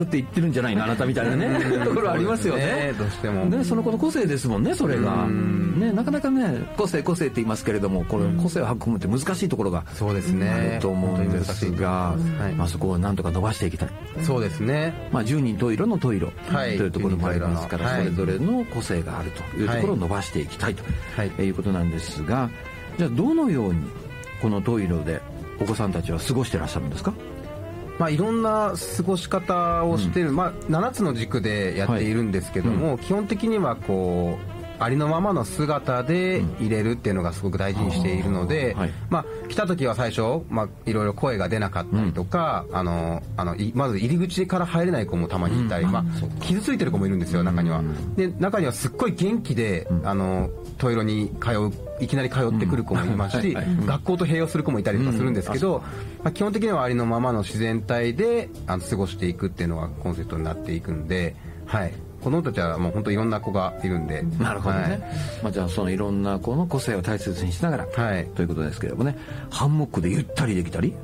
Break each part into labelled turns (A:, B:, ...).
A: って言ってるんじゃないのあなたみたいなねところありますよね。
B: どうしても
A: ね、その子の個性ですもんね、それがね。なかなかね、個性って言いますけれども、これ個性を育むって難しいところが
B: そうですね
A: あると思うんですが、そこをなんとか伸ばしていきたい。
B: そうですね。
A: 10人十色の十色というところもありますから、それぞれの個性があるというところを伸ばしていきたいということなんですが、じゃあどのようにこの十色でお子さんたちは過ごしてらっしゃるんですか？
B: いろんな過ごし方をしてる、7つの軸でやっているんですけども、基本的にはこうありのままの姿で入れるっていうのがすごく大事にしているので、来た時は最初、いろいろ声が出なかったりとか、まず入り口から入れない子もたまにいたり、傷ついてる子もいるんですよ、中には。で、中にはすっごい元気で十色にいきなり通ってくる子もいますし、学校と併用する子もいたりとかするんですけど、基本的にはありのままの自然体で過ごしていくっていうのがコンセプトになっていくんで、子供たちはもう本当いろんな子がいるんで。
A: なるほどね。じゃあそのいろんな子の個性を大切にしながら、ということですけれどもね、ハンモックでゆったりできたり、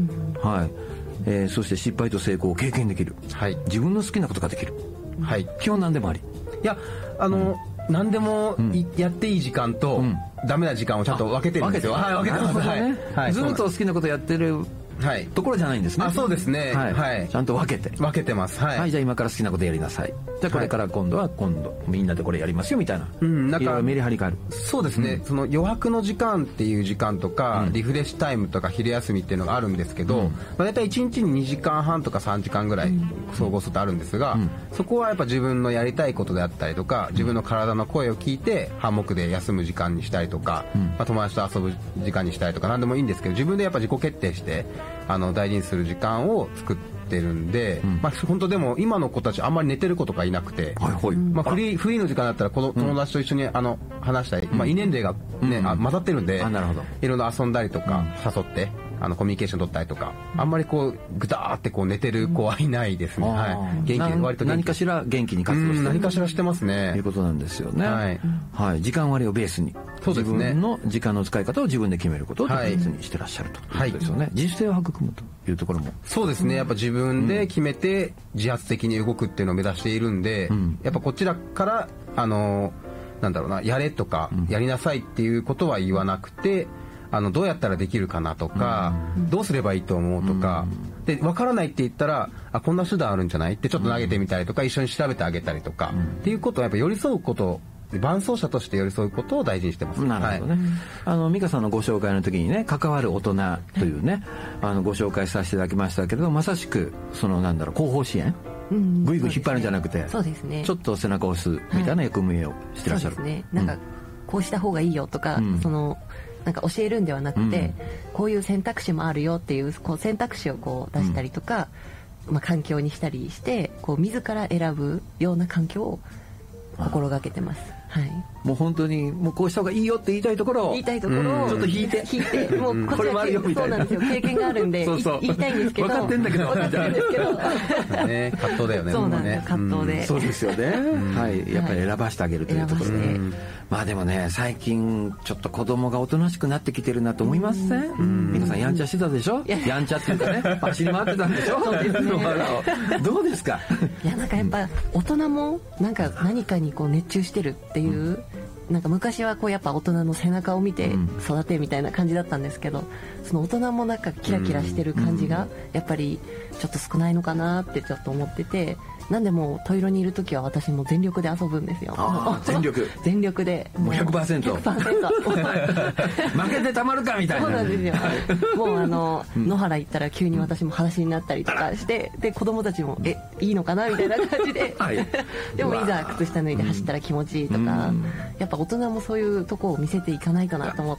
A: そして失敗と成功を経験できる、自分の好きなことができる、基本何でもあり。
B: いや何でもやっていい時間とダメな時間をちゃんと分けてるんですよ。分けてます。
A: ずっと好きなことやってるところじゃないんですね。
B: そうですね。
A: ちゃんと分けて
B: ます。
A: じゃあ今から好きなことやりなさい。じゃあこれから今度みんなでこれやりますよみたいな。いろいろメリハリがある。
B: そうですね。その余白の時間っていう時間とか、リフレッシュタイムとか昼休みっていうのがあるんですけど、だいたい1日に2時間半とか3時間ぐらい総合するとあるんですが、そこはやっぱ自分のやりたいことであったりとか、自分の体の声を聞いてハンモックで休む時間にしたりとか、友達と遊ぶ時間にしたりとか何でもいいんですけど、自分でやっぱ自己決定して大事にする時間を作ってるんで、本当でも今の子たちあんまり寝てる子とかいなくて、フリーの時間だったら友達と一緒に話したり、異年齢がね、混ざってるんで、いろいろ遊んだりとか誘ってコミュニケーション取ったりとか、あんまりぐだーって寝てる子はいないですね。
A: 割と何かしら元気に活動して
B: 何かしらしてますね。
A: ということなんですよね。時間割をベースに、自分の時間の使い方を自分で決めることをベースにしてらっしゃるということですよね。自主性を育むというところも。
B: そうですね。やっぱ自分で決めて自発的に動くっていうのを目指しているんで、やっぱこちらからなんだろうな、やれとかやりなさいっていうことは言わなくて、どうやったらできるかなとか、どうすればいいと思うとか、で分からないって言ったらこんな手段あるんじゃないってちょっと投げてみたりとか、一緒に調べてあげたりとか、っていうことをやっぱ寄り添うこと、伴走者として寄り添うことを大事にしてます。
A: なるほどね。美香さんのご紹介の時にね、関わる大人というね、ご紹介させていただきましたけれど、まさしく後方支援、ぐいぐい引っ張るんじゃなくて、
C: そうですね、
A: ちょっと背中を押すみたいな役目をしてらっしゃる。
C: そうですね。こうした方がいいよとか、教えるんではなくて、こういう選択肢もあるよっていう選択肢を出したりとか、環境にしたりして自ら選ぶような環境を心がけてます。
A: もう本当にこうした方がいいよって言いたいところを
C: ちょっと引いてもう
A: これもあるよみたいな。
C: そうなんですよ。経験があるんで言いたいんですけど、
A: 分かってんだけど
B: 葛藤だよね。
C: そうなんですよ。葛藤で。
A: そうですよね。やっぱり選ばしてあげるというところで、でもね、最近ちょっと子供がおとなしくなってきてるなと思いません？皆さんやんちゃしてたでしょ？やんちゃっていうかね、走り回ってたんでしょ？
C: そうですね。
A: どうですか？
C: いや、やっぱ大人も何かに熱中してるっていう、昔はやっぱ大人の背中を見て育てみたいな感じだったんですけど、その大人もキラキラしてる感じがやっぱりちょっと少ないのかなってちょっと思ってて、なんでも十色にいる時は私も全力で遊ぶんですよ。全力で
A: もう 100%。負けてたまるかみたいな。
C: そうなんですよ。もう野原行ったら急に私も裸足になったりとかして、で子供たちもいいのかなみたいな感じで、でもいざ靴下脱いで走ったら気持ちいいとか、やっぱ大人もそういうとこを見せていかないとなと思って。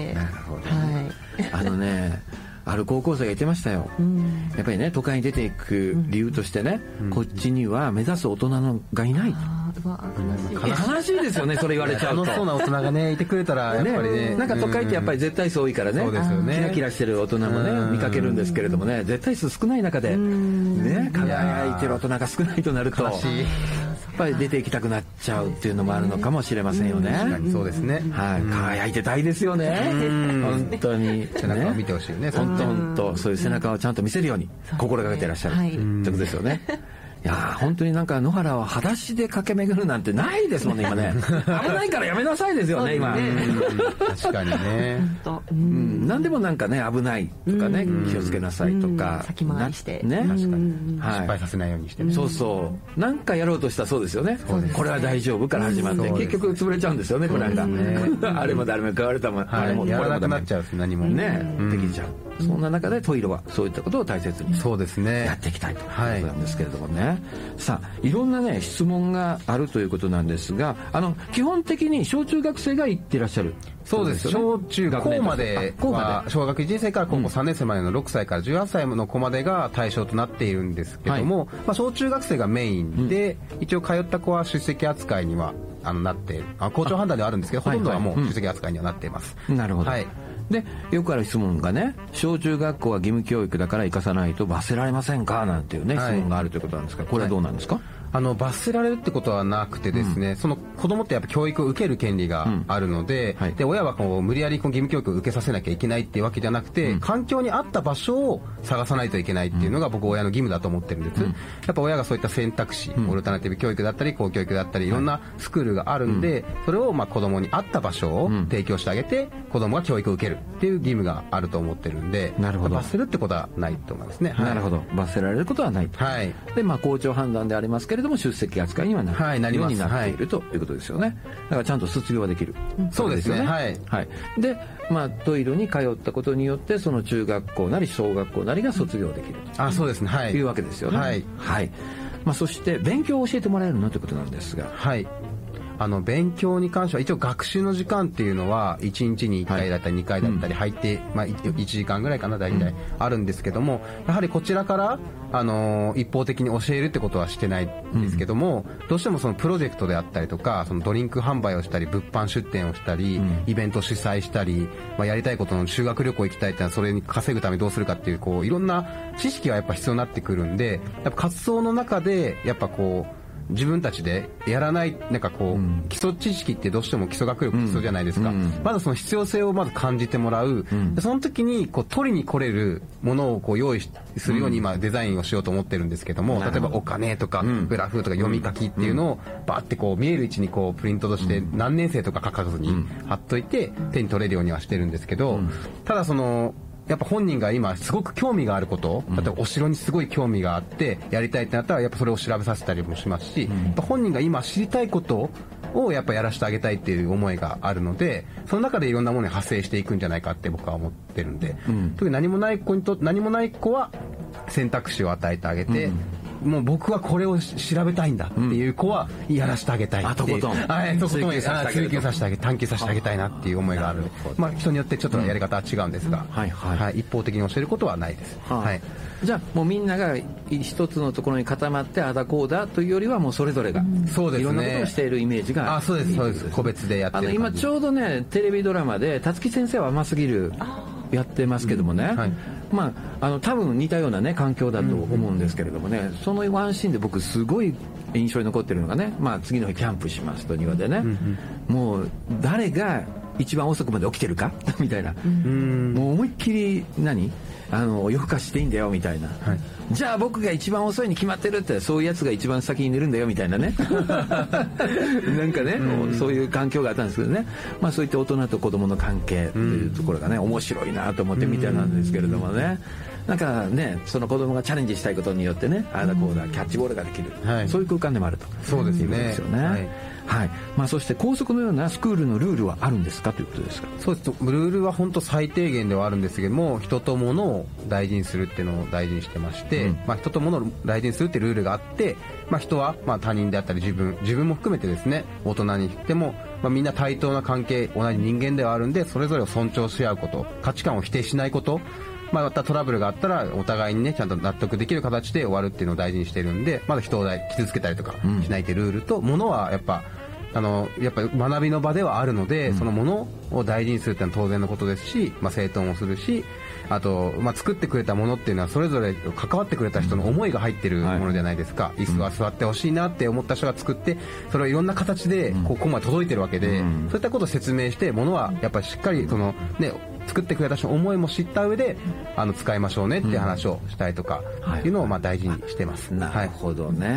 A: なるほどね。ある高校生が言ってましたよ。やっぱりね、都会に出ていく理由としてね、こっちには目指す大人がいないと。悲しいですよね、それ言われちゃうと。
B: 楽しそうな大人がねいてくれたらやっぱりね、
A: 都会ってやっぱり絶対数多いからね、キラキラしてる大人もね見かけるんですけれどもね、絶対数少ない中でね、輝いてる大人が少ないとなると、やっぱり出ていきたくなっちゃうっていうのもあるのかもしれませんよね。
B: 確かにそうですね。
A: 輝いてたいですよね。本当に
B: 背中を見てほしいよね。
A: 本当そういう背中をちゃんと見せるように心がけていらっしゃるということですよね。 いや本当になんか野原は裸足で駆け巡るなんてないですもんね今ね。危ないからやめなさいですよね今。
B: 確かにね。
A: 何でもなんかね危ないとかね気をつけなさいとか
C: 先回りして
A: ね、
B: 確かに失敗させないようにしてね。
A: そうそうなんかやろうとしたらそうですよね。これは大丈夫から始まって結局潰れちゃうんですよねこれなんか。あれも誰も買われたもん、あれも
B: やらなくなっちゃうし何も
A: ねできちゃう。そんな中でトイロはそういったことを大切に
B: そうですね
A: やっていきたいということなんですけれどもね。さあいろんなね質問があるということなんですが基本的に小中学生が行ってらっしゃる。
B: そうです。小中高までは小学1年生から高校3年生までの6歳から18歳の子までが対象となっているんですけども、小中学生がメインで一応通った子は出席扱いにはなって校長判断ではあるんですけどほとんどはもう出席扱いにはなっています。
A: なるほど。でよくある質問がね小中学校は義務教育だから行かさないと罰せられませんかなんていうね質問があるということなんですがこれはどうなんですか。
B: 罰せられるってことはなくてですね、その子供ってやっぱ教育を受ける権利があるので、で親はこう無理やり義務教育を受けさせなきゃいけないっていうわけじゃなくて、環境に合った場所を探さないといけないっていうのが僕親の義務だと思ってるんです。やっぱ親がそういった選択肢、オルタナティブ教育だったり公教育だったりいろんなスクールがあるんで、それを子供に合った場所を提供してあげて子供が教育を受けるっていう義務があると思ってるんで、罰せるってことはないと思いますね。
A: なるほど。罰せられることはないと。で校長判断でありますけれども出席扱いにはなるようになっているということですよね。だからちゃんと卒業はできる。
B: そうですね。
A: でトイロに通ったことによってその中学校なり小学校なりが卒業できると
B: そうですね。
A: いうわけですよね。そして勉強を教えてもらえるのということなんですが。
B: 勉強に関しては一応学習の時間っていうのは1日に1回だったり2回だったり入って、1時間ぐらいかな大体あるんですけども、やはりこちらから一方的に教えるってことはしてないんですけども、どうしてもそのプロジェクトであったりとかそのドリンク販売をしたり物販出店をしたり、イベント主催したり、やりたいことの修学旅行行きたいっていうのはそれに稼ぐためにどうするかっていういろんな知識がやっぱ必要になってくるんで、やっぱ活動の中でやっぱ自分たちでやらない基礎知識ってどうしても基礎学力必要じゃないですか。まずその必要性をまず感じてもらう。その時に取りに来れるものを用意するように今デザインをしようと思ってるんですけども、例えばお金とかグラフとか読み書きっていうのをバーって見える位置にプリントとして何年生とか書かずに貼っといて手に取れるようにはしてるんですけど、ただやっぱ本人が今すごく興味があること、例えばお城にすごい興味があってやりたいってなったらやっぱそれを調べさせたりもしますし、やっぱ本人が今知りたいことをやっぱやらせてあげたいっていう思いがあるので、その中でいろんなものに派生していくんじゃないかって僕は思ってるんで、特に何もない子は選択肢を与えてあげて、もう僕はこれを調べたいんだっていう子はやらせてあげたいっていう、追求させてあげ探求させてあげたいなっていう思いがある。人によってちょっとやり方は違うんですが、一方的に教えることはないです。
A: じゃあもうみんなが一つのところに固まってあだこうだというよりはもうそれぞれがいろんなことをしているイメージが。
B: そうです個別でやってる。
A: 今ちょうどねテレビドラマで辰木先生は甘すぎるやってますけどもね、多分似たようなね環境だと思うんですけれどもね、そのワンシーンで僕すごい印象に残ってるのがね、次の日キャンプしますと庭でね、もう誰が一番遅くまで起きてるかみたいな、もう思いっきり夜更かししていいんだよみたいな、じゃあ僕が一番遅いに決まってるってそういうやつが一番先に寝るんだよみたいなねなんかね、そういう環境があったんですけどね、そういった大人と子供の関係というところがね面白いなと思って見てたんですけれどもね、なんかねその子供がチャレンジしたいことによってねああだこうだキャッチボールができる、そういう空間でもあると。
B: そうですね。
A: そして校則のようなスクールのルールはあるんですかということですか。
B: そうです。ルールは本当最低限ではあるんですけども、人と物を大事にするっていうのを大事にしてまして、人と物を大事にするっていうルールがあって、人は他人であったり自分も含めてですね、大人にしても、みんな対等な関係、同じ人間ではあるんで、それぞれを尊重し合うこと、価値観を否定しないこと、またトラブルがあったらお互いにねちゃんと納得できる形で終わるっていうのを大事にしてるんで、まだ人を傷つけたりとかしないっていうルールと、物はやっぱ学びの場ではあるので、そのものを大事にするっていうのは当然のことですし、整頓をするし、あと、作ってくれたものっていうのはそれぞれ関わってくれた人の思いが入ってるものじゃないですか。椅子は座ってほしいなって思った人が作って、それをいろんな形でここまで届いてるわけで、そういったことを説明して、ものはやっぱりしっかり作ってくれた人の思いも知った上で使いましょうねっていう話をしたいとかいうのを大事にしてます。
A: なるほどね。